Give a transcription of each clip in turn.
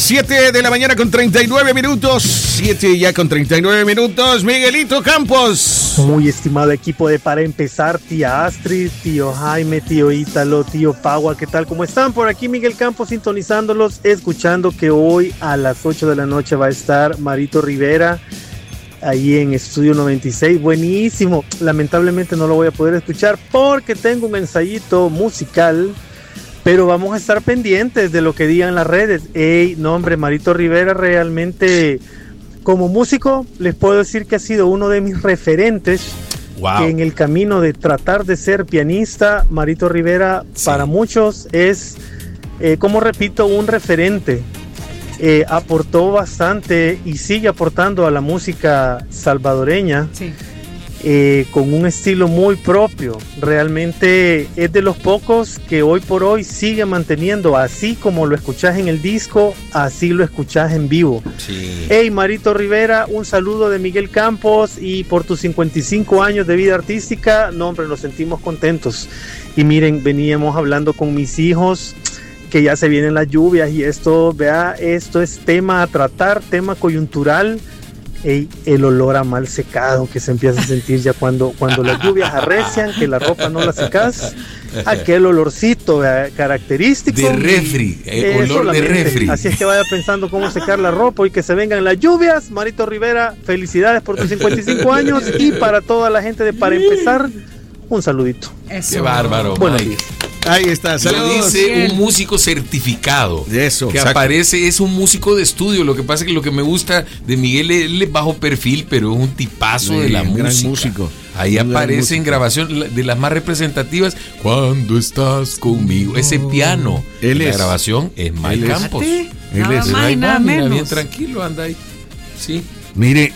7 de la mañana con 39 minutos. 7 ya con 39 minutos. Miguelito Campos. Muy estimado equipo de Para Empezar, tía Astrid, tío Jaime, tío Ítalo, tío Pagua, ¿qué tal? ¿Cómo están? Por aquí Miguel Campos sintonizándolos, escuchando que hoy a las 8 de la noche va a estar Marito Rivera ahí en Estudio 96. Buenísimo. Lamentablemente no lo voy a poder escuchar porque tengo un ensayito musical, pero vamos a estar pendientes de lo que digan las redes. Ey, no hombre, Marito Rivera realmente, como músico, les puedo decir que ha sido uno de mis referentes. Wow. Que en el camino de tratar de ser pianista, Marito Rivera para muchos es, como repito, un referente. Aportó bastante y sigue aportando a la música salvadoreña. Sí. Con un estilo muy propio. Realmente es de los pocos que hoy por hoy sigue manteniendo, así como lo escuchás en el disco, así lo escuchás en vivo. Sí. Hey, Marito Rivera, un saludo de Miguel Campos, y por tus 55 años de vida artística, no hombre, nos sentimos contentos. Y miren, veníamos hablando con mis hijos que ya se vienen las lluvias y esto, vea, esto es tema a tratar, tema coyuntural. El olor a mal secado que se empieza a sentir ya cuando las lluvias arrecian, que la ropa no la secas, aquel olorcito característico de refri, olor de refri. Así es que vaya pensando cómo secar la ropa y que se vengan las lluvias. Marito Rivera, felicidades por tus 55 años, y para toda la gente de Para Empezar, un saludito. Eso. Qué bárbaro. Buenos días. Ahí está, saludos. Lo dice un músico certificado. Eso, que exacto. Aparece, es un músico de estudio. Lo que pasa es que lo que me gusta de Miguel es bajo perfil, pero es un tipazo de la música. Gran músico. Ahí aparece en grabación de las más representativas. Cuando estás conmigo, ese piano. La grabación es Mike Campos. Él es más y nada menos. Bien tranquilo, anda ahí. Sí. Mire,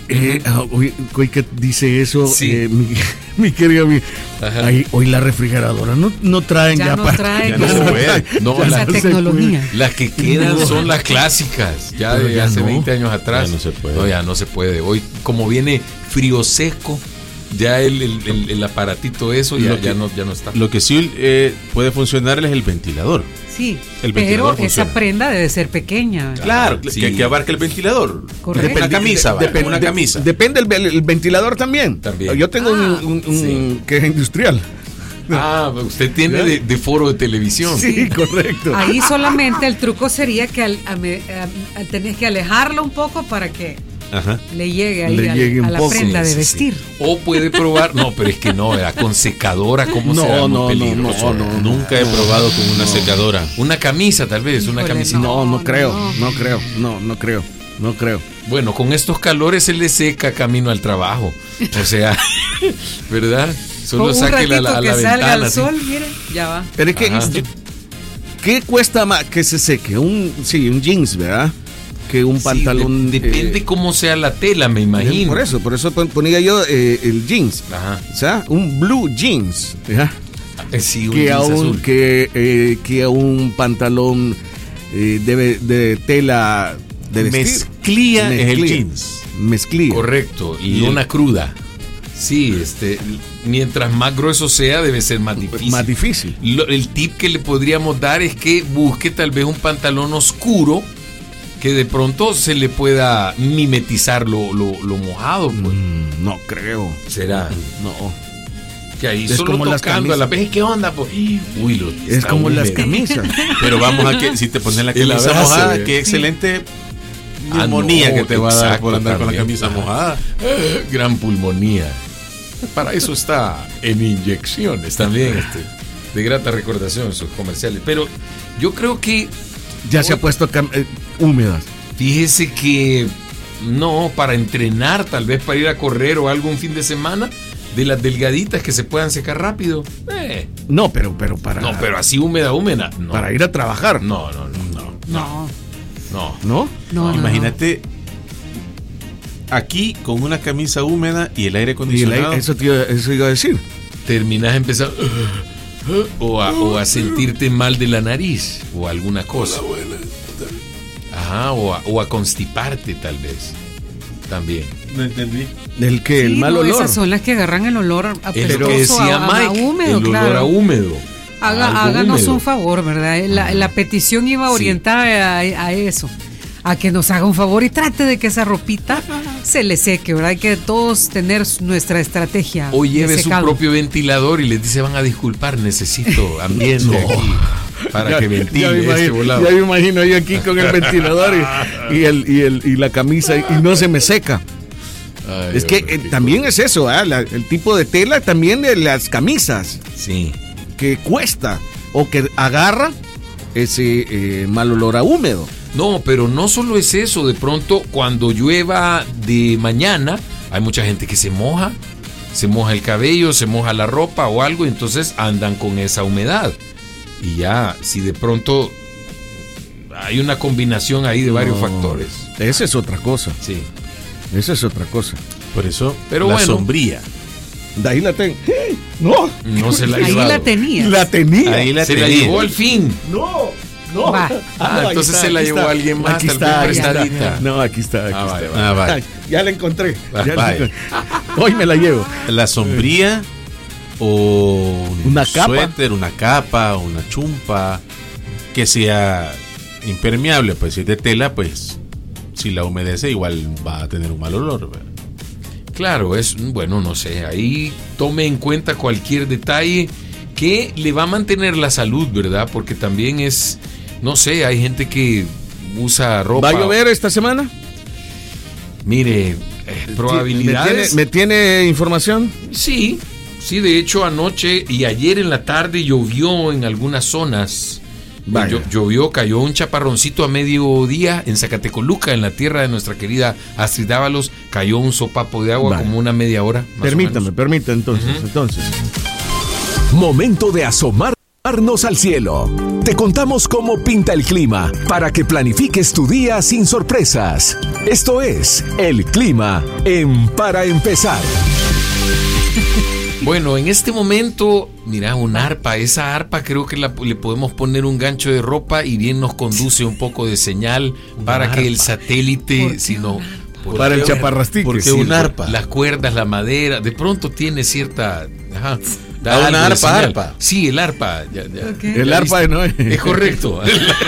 hoy que dice eso, sí. Mi querido amigo, hoy la refrigeradora no traen ya no para... Traen, ya no se puede. No, esa tecnología. Las que quedan son las clásicas, ya de hace 20 años atrás. Ya no se puede. No, ya no se puede. Hoy, como viene frío seco, ya el aparatito eso ya no está. Lo que sí puede funcionar es el ventilador. Sí, el ventilador pero funciona. Esa prenda debe ser pequeña. Claro, sí. que abarque el ventilador. Correcto. Una camisa, una camisa. Depende el ventilador también. Yo tengo un que es industrial. Usted tiene de foro de televisión. Sí, correcto. Ahí solamente el truco sería que tenés que alejarlo un poco para que le llegue ahí a la prenda de vestir. Sí. O puede probar, pero es que no, con secadora, ¿cómo será? Muy peligroso. Nunca he probado con una secadora. Una camisa, tal vez, una camisita. No creo. Bueno, con estos calores se le seca camino al trabajo. O sea, ¿verdad? Solo saque la que ventana. Salga al sol, mire, ya va. Pero es que, ¿qué cuesta más que se seque? Un jeans, ¿verdad? Que un pantalón. Depende cómo sea la tela, me imagino. Por eso ponía yo el jeans. O sea, un blue jeans. Sí, un que jeans que a un pantalón de tela de vestir. Mezclilla es el jeans. Mezclilla. Correcto, y una cruda. Sí, mientras más grueso sea, debe ser más difícil. Más difícil. El tip que le podríamos dar es que busque tal vez un pantalón oscuro, que de pronto se le pueda mimetizar lo mojado, pues. No creo. ¿Será? No. Que ahí es solo como tocando a la vez. ¿Qué onda? Pues? Es como húmedo. Las camisas. Pero vamos a que si te pones la camisa mojada, qué excelente pulmonía que te va a dar por andar con la camisa mojada. Gran pulmonía. Para eso está en inyecciones también, de grata recordación sus comerciales. Pero yo creo que ya se ha puesto húmedas. Fíjese que no, para entrenar, tal vez para ir a correr o algo un fin de semana, de las delgaditas que se puedan secar rápido. No, pero para. No, pero así húmeda. No. Para ir a trabajar. No. Imagínate aquí con una camisa húmeda y el aire acondicionado. Eso iba a decir. Terminas empezando o a sentirte mal de la nariz o alguna cosa. O a constiparte tal vez. También. No entendí. El mal olor. Esas son las que agarran el olor apestoso, a húmedo, el olor a húmedo. Háganos un favor, ¿verdad? La petición iba orientada a eso. a que nos haga un favor y trate de que esa ropita se le seque, ¿verdad? Hay que todos tener nuestra estrategia. O lleve su propio ventilador y les dice, van a disculpar, necesito ambiente aquí para que ventile este volado. Ya me imagino yo aquí con el ventilador y la camisa y no se me seca. Ay, es que también es eso, el tipo de tela también de las camisas. Sí. Que cuesta o que agarra ese mal olor a húmedo. No, pero no solo es eso. De pronto, cuando llueva de mañana, hay mucha gente que se moja el cabello, se moja la ropa o algo, y entonces andan con esa humedad. Y ya, si de pronto hay una combinación ahí de varios factores. Esa es otra cosa. Sí. Esa es otra cosa. Por eso, pero la bueno, sombría. De ahí la tengo. No se la ahí llevado. la tenía. La tenía. Ahí la llevó al fin. No. Entonces se la llevó alguien más. Aquí está. No, aquí está. Vale. Ya la encontré. Hoy me la llevo. La sombría o una capa, suéter, una capa, una chumpa que sea impermeable, pues si es de tela, pues si la humedece igual va a tener un mal olor, ¿verdad? Claro, no sé, ahí tome en cuenta cualquier detalle que le va a mantener la salud, ¿verdad? Porque también es, no sé, hay gente que usa ropa. ¿Va a llover esta semana? Mire, probabilidades. ¿Me tiene información? Sí, de hecho anoche y ayer en la tarde llovió en algunas zonas. Llovió, cayó un chaparroncito a mediodía en Zacatecoluca, en la tierra de nuestra querida Astrid Dávalos, cayó un sopapo de agua como una media hora. Permítame entonces. Momento de asomarnos al cielo. Te contamos cómo pinta el clima para que planifiques tu día sin sorpresas. Esto es el clima en Para Empezar. Bueno, en este momento, mira, una arpa. Esa arpa creo que le podemos poner un gancho de ropa y bien nos conduce un poco de señal para que el satélite, para el chaparrastique. Porque un arpa. Las cuerdas, la madera, de pronto tiene cierta... una arpa. Sí, el arpa. Okay. El arpa de Noé. Es correcto.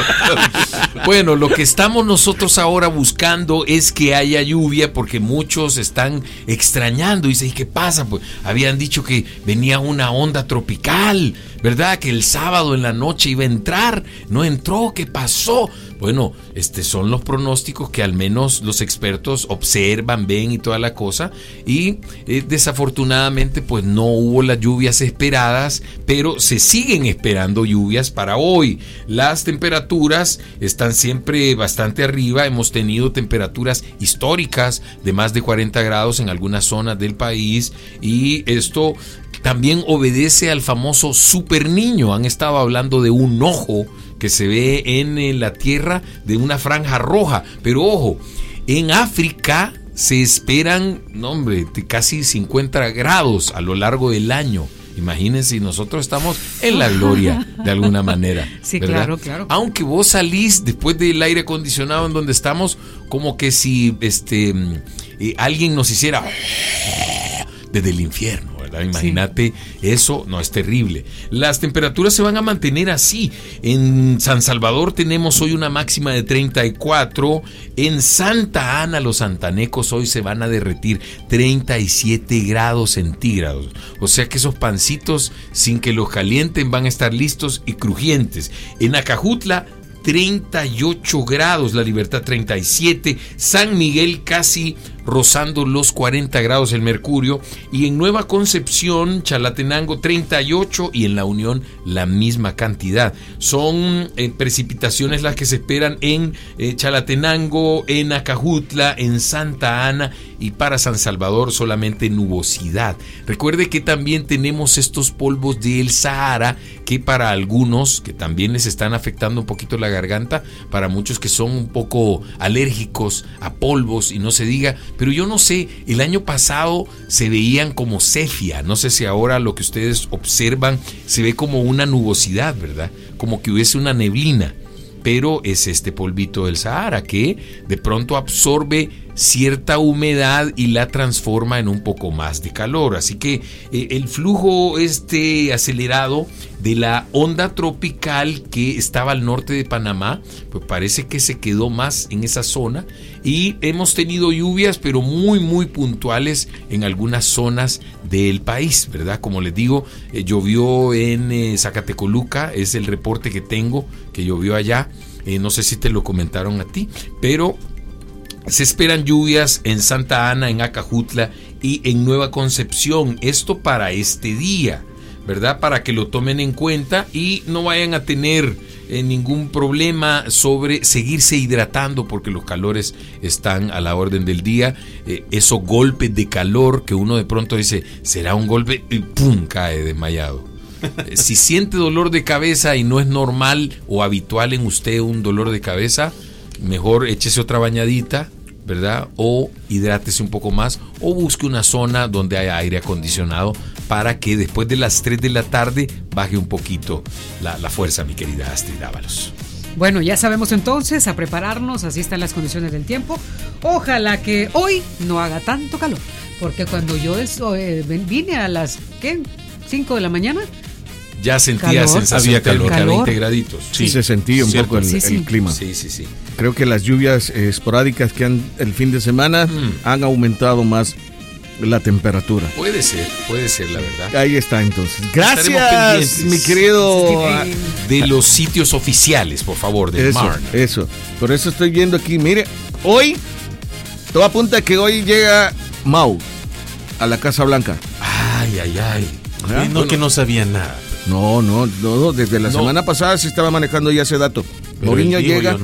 Bueno, lo que estamos nosotros ahora buscando es que haya lluvia, porque muchos están extrañando. Dicen, ¿y qué pasa? Pues habían dicho que venía una onda tropical, ¿verdad? Que el sábado en la noche iba a entrar. No entró, ¿qué pasó? Bueno, son los pronósticos que al menos los expertos observan, ven y toda la cosa. Y desafortunadamente pues no hubo las lluvias esperadas, pero se siguen esperando lluvias para hoy. Las temperaturas están siempre bastante arriba. Hemos tenido temperaturas históricas de más de 40 grados en algunas zonas del país, y esto también obedece al famoso super niño. Han estado hablando de un ojo que se ve en la tierra, de una franja roja. Pero ojo, en África se esperan, casi 50 grados a lo largo del año. Imagínense, nosotros estamos en la gloria de alguna manera. Sí, ¿verdad? claro. Aunque vos salís después del aire acondicionado en donde estamos, como que si alguien nos hiciera desde el infierno. Imagínate, eso no es terrible. Las temperaturas se van a mantener así. En San Salvador tenemos hoy una máxima de 34. En Santa Ana, los santanecos hoy se van a derretir 37 grados centígrados. O sea que esos pancitos, sin que los calienten, van a estar listos y crujientes. En Acajutla, 38 grados, La Libertad 37, San Miguel casi rozando los 40 grados el mercurio, y en Nueva Concepción, Chalatenango 38, y en La Unión la misma cantidad. Son precipitaciones las que se esperan en Chalatenango, en Acajutla, en Santa Ana, y para San Salvador solamente nubosidad. Recuerde que también tenemos estos polvos del Sahara, que para algunos que también les están afectando un poquito la garganta, para muchos que son un poco alérgicos a polvos, y no se diga. Pero yo no sé, el año pasado se veían como cefia, no sé si ahora lo que ustedes observan se ve como una nubosidad, ¿verdad? Como que hubiese una neblina. Pero es este polvito del Sahara que de pronto absorbe cierta humedad y la transforma en un poco más de calor. Así que el flujo acelerado de la onda tropical que estaba al norte de Panamá, pues parece que se quedó más en esa zona y hemos tenido lluvias, pero muy, muy puntuales en algunas zonas del país, ¿verdad? Como les digo, llovió en Zacatecoluca, es el reporte que tengo, que llovió allá. No sé si te lo comentaron a ti, pero se esperan lluvias en Santa Ana, en Acajutla y en Nueva Concepción. Esto para este día, ¿verdad? Para que lo tomen en cuenta y no vayan a tener ningún problema sobre seguirse hidratando, porque los calores están a la orden del día. Esos golpes de calor que uno de pronto dice, será un golpe y ¡pum! Cae desmayado. Si siente dolor de cabeza y no es normal o habitual en usted un dolor de cabeza, mejor échese otra bañadita, ¿verdad? O hidrátese un poco más o busque una zona donde haya aire acondicionado para que después de las 3 de la tarde baje un poquito la fuerza, mi querida Astrid Ábalos. Bueno, ya sabemos entonces a prepararnos, así están las condiciones del tiempo. Ojalá que hoy no haga tanto calor, porque cuando yo vine a las 5 de la mañana, ya sentía sensación de calor, 20 graditos. Sí, se sentía un poco el clima. Sí. Creo que las lluvias esporádicas que han el fin de semana han aumentado más la temperatura. Puede ser, la verdad. Ahí está entonces. Gracias, mi querido. De los sitios oficiales, por favor, del MARN. Eso. Por eso estoy viendo aquí. Mire, hoy, todo apunta a que hoy llega Mau a la Casa Blanca. Ay. ¿Ah? No, que no sabía nada. No, desde la semana pasada se estaba manejando ya ese dato. Mourinho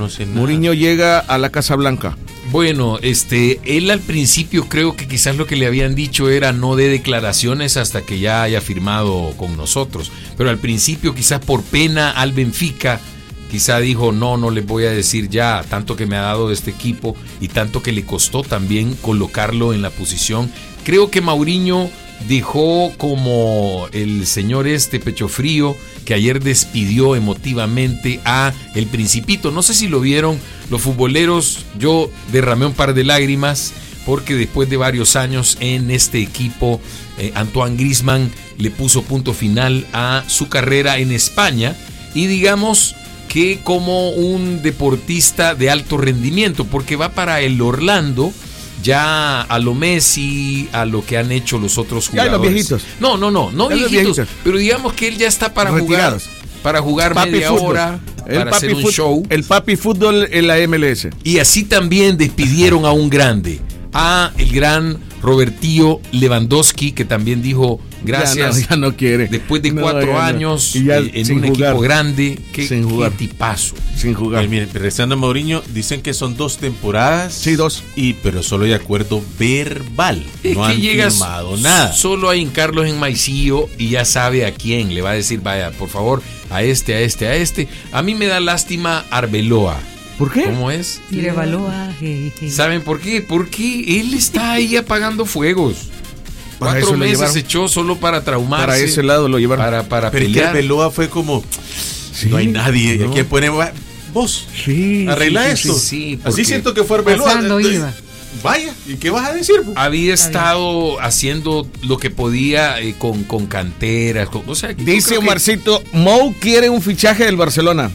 llega a la Casa Blanca. Bueno, él al principio creo que quizás lo que le habían dicho era no dé declaraciones hasta que ya haya firmado con nosotros. Pero al principio quizás por pena al Benfica, quizá dijo no les voy a decir ya, tanto que me ha dado de este equipo y tanto que le costó también colocarlo en la posición. Creo que Mourinho dejó como el señor Pecho Frío, que ayer despidió emotivamente a el Principito. No sé si lo vieron los futboleros, yo derramé un par de lágrimas porque después de varios años en este equipo, Antoine Griezmann le puso punto final a su carrera en España y digamos que como un deportista de alto rendimiento, porque va para el Orlando, ya a lo Messi, a lo que han hecho los otros jugadores. Ya los viejitos. No viejitos, pero digamos que él ya está para retirados. Para jugar media hora, para hacer un show. El papi fútbol en la MLS. Y así también despidieron a un grande, a el gran Robertío Lewandowski, que también dijo gracias. Ya no quiere. Después de 4 años en un equipo grande, qué tipazo. Sin jugar. Miren, regresando a Mourinho, dicen que son 2 temporadas. Sí, 2. Pero solo hay acuerdo verbal. Es no que han firmado nada. Solo a hincarlos en maicillo y ya sabe a quién. Le va a decir, vaya, por favor, a este. A mí me da lástima Arbeloa. ¿Por qué? ¿Cómo es? Irebaloa. ¿Saben por qué? Porque él está ahí apagando fuegos. 4 meses se echó solo para traumarse. Para ese lado lo llevaron. Para pero pelear. Arbeloa fue como, no hay nadie. No. ¿Quién pone? Vos. Sí. Arregla esto. Sí, así siento que fue Arbeloa. Vaya, ¿y qué vas a decir? Había estado haciendo lo que podía con canteras. O sea, dice Omarcito, Mou quiere un fichaje del Barcelona.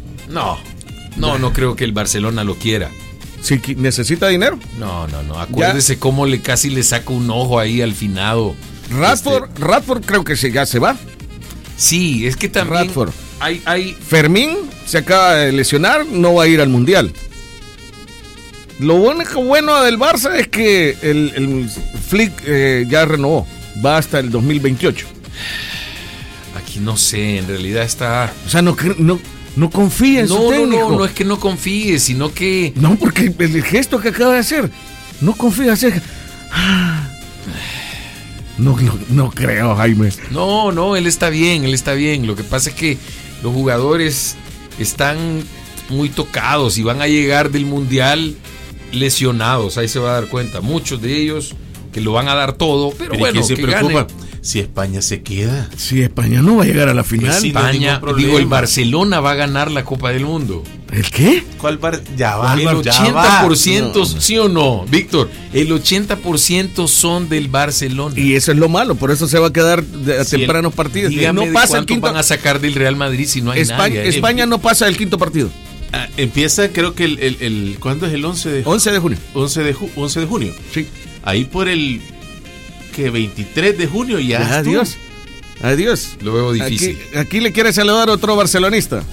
No creo que el Barcelona lo quiera. Si necesita dinero. No. Acuérdese cómo casi le saca un ojo ahí al finado. Radford creo que ya se va. Sí, es que también Radford. Hay Fermín se acaba de lesionar, no va a ir al Mundial. Lo único bueno del Barça es que el Flick ya renovó. Va hasta el 2028. Aquí no sé, en realidad está... O sea, no confía en su técnico. No es que no confíe, sino que... No, porque el gesto que acaba de hacer, no confía en... No creo, Jaime. No, él está bien. Lo que pasa es que los jugadores están muy tocados y van a llegar del Mundial lesionados, ahí se va a dar cuenta. Muchos de ellos que lo van a dar todo, pero bueno, ¿quién se que preocupa? ganen. Si España se queda. Si España no va a llegar a la final. España, el Barcelona va a ganar la Copa del Mundo. ¿El qué? ¿Cuál ya va, El ya va. 80%, No. ¿sí o no, Víctor? El 80% son del Barcelona. Y eso es lo malo, por eso se va a quedar a Si tempranos partidos. Dígame No pasa el cuántos quinto. van a sacar del Real Madrid si no hay España, nadie. España no pasa el quinto partido. Empieza, creo que el ¿cuándo es el 11 de 11 de junio. 11 de junio? Sí. Ahí por el que 23 de junio ya. Adiós. Adiós. Lo veo difícil. Aquí le quiere saludar otro barcelonista.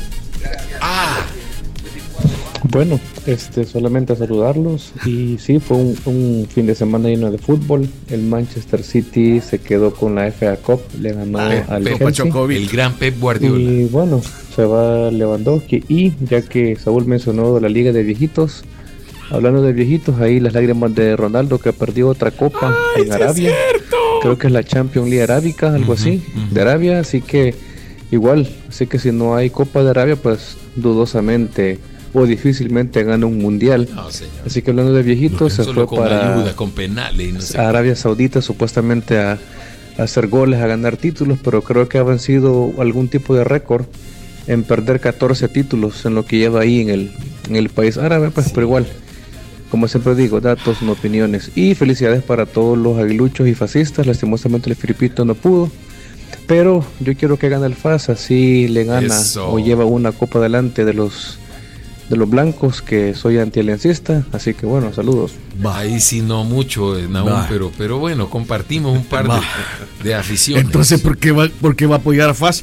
Bueno, solamente a saludarlos y sí, fue un fin de semana lleno de fútbol. El Manchester City se quedó con la FA Cup, le ganó al Chelsea. El gran Pep Guardiola. Y bueno, se va Lewandowski y ya que Saúl mencionó la Liga de Viejitos, hablando de viejitos, ahí las lágrimas de Ronaldo que perdió otra copa en Arabia. Creo que es la Champions League Arábica, algo así, de Arabia, así que igual, así que si no hay Copa de Arabia, pues dudosamente o difícilmente gana un mundial. No, señor. Así que hablando de viejitos, se Solo fue con para ayuda, con penales. No sé. Arabia Saudita supuestamente a hacer goles, a ganar títulos, pero creo que ha vencido algún tipo de récord en perder 14 títulos en lo que lleva ahí en el país árabe, pues, pero igual, como siempre digo, datos, no opiniones. Y felicidades para todos los aguiluchos y fascistas. Lastimosamente el Filipito no pudo, pero yo quiero que gane el FAS, así le gana o lleva una copa delante de los blancos, que soy antialiancista, así que bueno, saludos. Ahí sí no mucho, Nahum, pero bueno, compartimos un par de aficiones. Entonces, ¿por qué va a apoyar a FAS?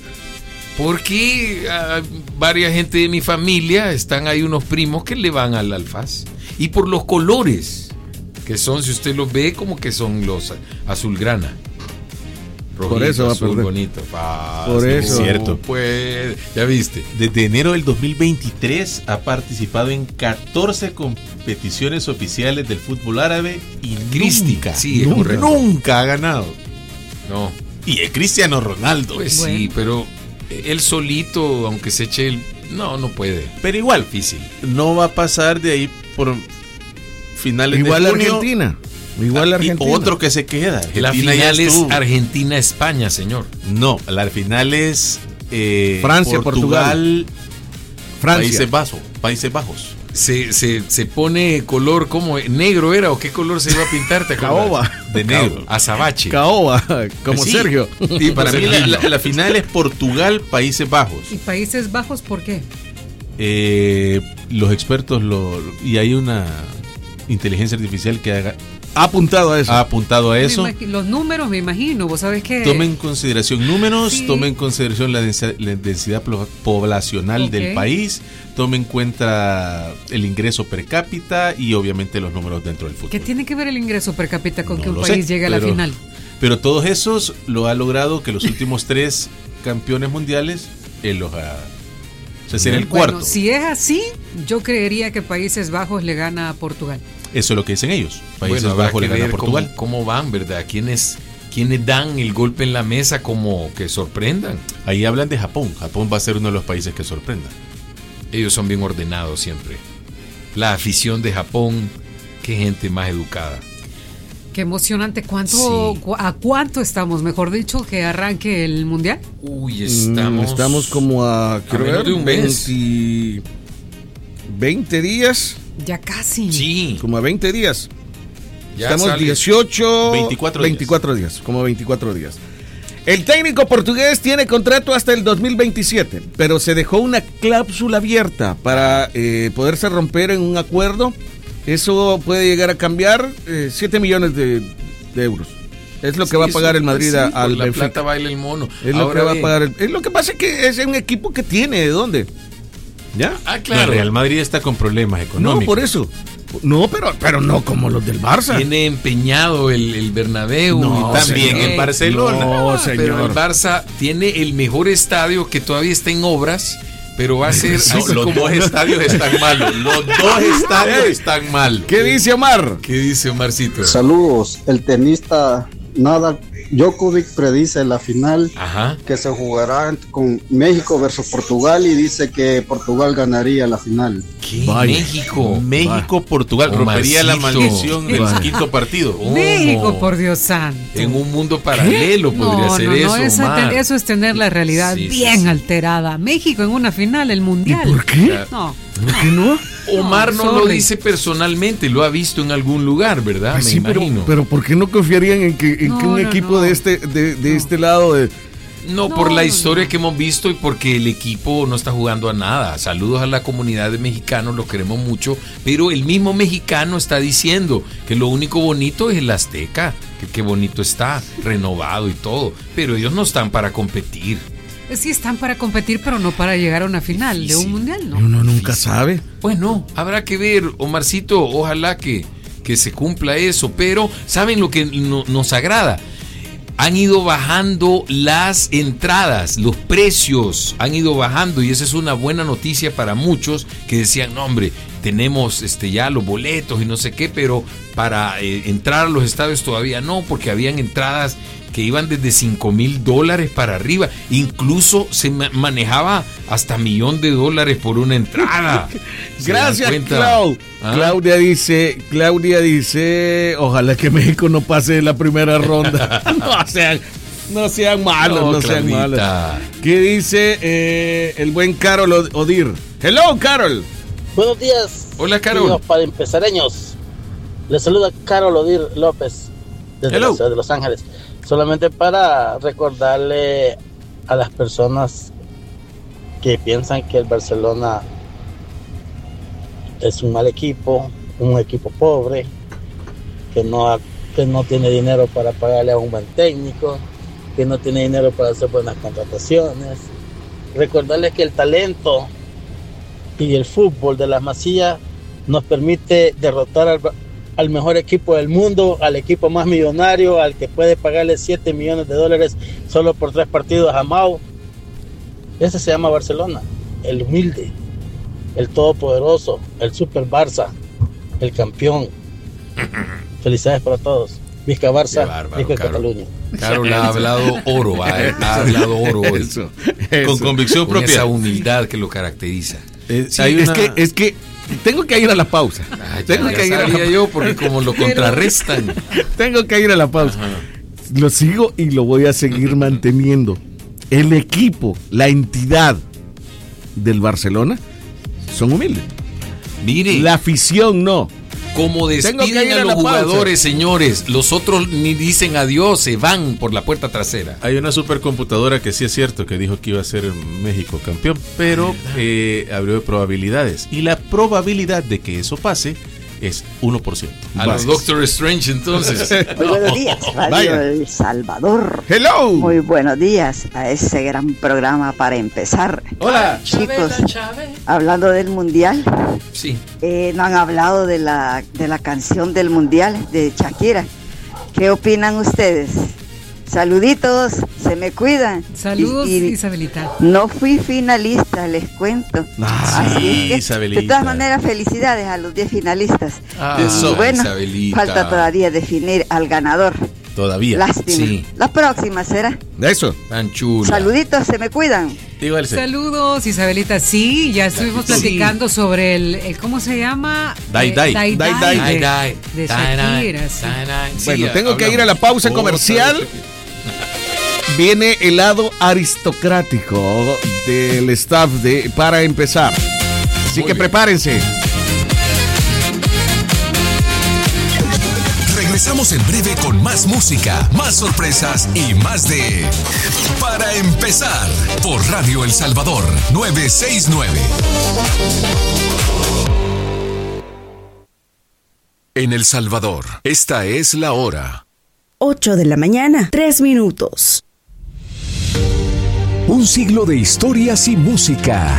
Porque varias gente de mi familia están ahí, unos primos que le van al FAS. Y por los colores, que son, si usted los ve, como que son los azulgrana. Rojito, Por eso va a azul, perder. bonito. Por eso. Cierto. Pues, ya viste. Desde enero del 2023 ha participado en 14 competiciones oficiales del fútbol árabe y Crística, sí, es correcto. nunca ha ganado. No. Y es Cristiano Ronaldo. Pues Bueno. sí, pero él solito, aunque se eche el... No puede. Pero igual, Difícil. no va a pasar de ahí por finales Igual de junio. Argentina. Igual Y Argentina. otro que se queda. La Argentina ya final es estuvo. Argentina-España, señor. No, la final es Francia, Portugal, Francia. Países Bajos. Se pone color como negro era, o qué color se iba a pintar, ¿te acuerdas? Caoba. De negro. Azabache. Caoba, como Sí. Sergio. Y para mí Sergio. la final es Portugal, Países Bajos. ¿Y Países Bajos por qué? Los expertos y hay una inteligencia artificial que Ha apuntado a eso. ha apuntado a eso. Los números, me imagino, vos sabés que... Tome en consideración números, Sí. tome en consideración la densidad poblacional Ok. del país, tome en cuenta el ingreso per cápita y obviamente los números dentro del fútbol. ¿Qué tiene que ver el ingreso per cápita con No que un lo país sé, llegue a la pero- final? Pero todos esos lo ha logrado que los últimos 3 campeones mundiales él los ha... O sea, sería el Bueno, cuarto. si es así, yo creería que Países Bajos le gana a Portugal. Eso es lo que dicen ellos. Países Bueno, habrá Bajos que le gana a ver Portugal. cómo van, ¿verdad? ¿Quiénes dan el golpe en la mesa como que sorprendan? Ahí hablan de Japón. Japón va a ser uno de los países que sorprenda. Ellos son bien ordenados siempre. La afición de Japón, qué gente más educada. Qué emocionante. Sí. ¿A cuánto estamos? Mejor dicho, que arranque el mundial. Uy, estamos... Estamos como a, quiero menos ver, de un mes. 20 días. Ya casi. Sí, Como a 20 días. ya Estamos sale. 24 24 días. Como 24 días. El técnico portugués tiene contrato hasta el 2027, pero se dejó una cláusula abierta para poderse romper en un acuerdo. Eso puede llegar a cambiar 7 millones de euros. Es lo que Sí, va a pagar el Madrid sí, por al la Benfica. plata baila el mono. Es lo Ahora que va a bien, pagar es lo que pasa es que es un equipo que tiene ¿de dónde? ¿Ya? Ah, El claro. Real Madrid está con problemas económicos. No, por eso. No, pero no como los del Barça. Tiene empeñado el Bernabéu. No, y También señor. en Barcelona. No, Ah, señor. pero el Barça tiene el mejor estadio que todavía está en obras, pero va a ser No, así los como... dos estadios están malos. Los dos estadios están mal. ¿Qué dice Omar? ¿Qué dice Omarcito? Saludos, el tenista nada Djokovic predice la final que se jugará con México versus Portugal y dice que Portugal ganaría la final. ¿Qué? México-Portugal rompería la maldición del quinto partido. México, por Dios santo. En un mundo paralelo podría ser eso. Eso es tener la realidad bien alterada. México en una final, el mundial. ¿Y por qué? No. ¿Por qué no? Omar no lo dice personalmente, lo ha visto en algún lugar, ¿verdad? Me imagino. Pero ¿por qué no confiarían en que un equipo de este lado de... No, por la historia que hemos visto y porque el equipo no está jugando a nada. Saludos a la comunidad de mexicanos, los queremos mucho, pero el mismo mexicano está diciendo que lo único bonito es el Azteca, que qué bonito está, renovado y todo, pero ellos no están para competir. Sí están para competir, pero no para llegar a una final de un mundial, ¿no? Uno nunca sabe. Bueno, habrá que ver, Omarcito, ojalá que se cumpla eso, pero ¿saben lo que nos agrada? Han ido bajando las entradas, los precios han ido bajando y esa es una buena noticia para muchos que decían, no hombre, tenemos ya los boletos y no sé qué, pero para entrar a los estadios todavía no, porque habían entradas que iban desde $5,000 para arriba, incluso se manejaba hasta $1,000,000 por una entrada. Gracias, Clau. Claudia dice, ojalá que México no pase de la primera ronda. No sean malos. ¿Qué dice el buen Carol Odir? Hello, Carol. Buenos días. Hola, Carol. Para empezareños. Les saluda Carol Odir López desde la ciudad de Los Ángeles. Solamente para recordarle a las personas que piensan que el Barcelona es un mal equipo, un equipo pobre, que no tiene dinero para pagarle a un buen técnico, que no tiene dinero para hacer buenas contrataciones. Recordarles que el talento y el fútbol de las Masillas nos permite derrotar al mejor equipo del mundo, al equipo más millonario, al que puede pagarle $7 millones solo por 3 partidos a Mau. Ese se llama Barcelona, el humilde, el todopoderoso, el super Barça, el campeón. Felicidades para todos. Vizca Barça, Vizca Cataluña. Carol ha hablado oro, ha hablado oro hoy. Eso. Con convicción propia. Esa humildad que lo caracteriza. Es que tengo que ir a la pausa. Tengo que ir a la yo porque como lo contrarrestan. Tengo que ir a la pausa. Lo sigo y lo voy a seguir manteniendo. El equipo, la entidad del Barcelona son humildes. Mire, la afición no. Como despiden a los jugadores, señores, los otros ni dicen adiós, se van por la puerta trasera. Hay una supercomputadora que sí es cierto que dijo que iba a ser México campeón, pero abrió de probabilidades. Y la probabilidad de que eso pase es 1%. A los Doctor Strange, entonces. Muy buenos días, Radio El Salvador. Hello. Muy buenos días a ese gran programa para empezar. Hola. Chicos, hablando del mundial. Sí. No han hablado de la canción del mundial de Shakira. ¿Qué opinan ustedes? Saluditos, se me cuidan. Saludos, Isabelita. No fui finalista, les cuento. Así es que, Isabelita. De todas maneras, felicidades a los 10 finalistas. Bueno, Isabelita. Falta todavía definir al ganador. Todavía. Lástima. Sí. La próxima será. Eso. Tan chula. Saluditos, se me cuidan. Igual Saludos, Isabelita. Sí, ya estuvimos platicando sobre el ¿cómo se llama? Die. De Shakira. Bueno, tengo que ir a la pausa comercial. Viene el lado aristocrático del staff para empezar. Así que prepárense. Regresamos en breve con más música, más sorpresas y más de Para Empezar por Radio El Salvador 969. En El Salvador, esta es la hora. 8 de la mañana, 3 minutos. Un siglo de historias y música.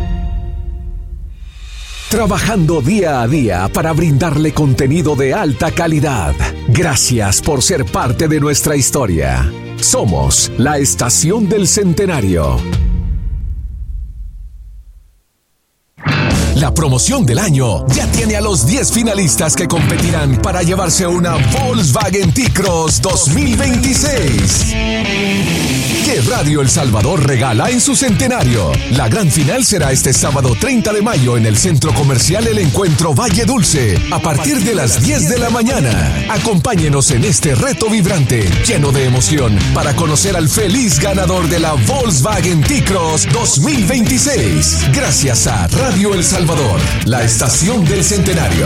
Trabajando día a día para brindarle contenido de alta calidad. Gracias por ser parte de nuestra historia. Somos la Estación del Centenario. La promoción del año ya tiene a los 10 finalistas que competirán para llevarse una Volkswagen T-Cross 2026. Que Radio El Salvador regala en su centenario. La gran final será este sábado 30 de mayo en el Centro Comercial El Encuentro Valle Dulce, a partir de las 10 de la mañana. Acompáñenos en este reto vibrante, lleno de emoción, para conocer al feliz ganador de la Volkswagen T-Cross 2026. Gracias a Radio El Salvador, la estación del centenario.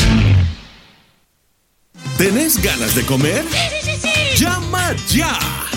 ¿Tenés ganas de comer? ¡Llama ya!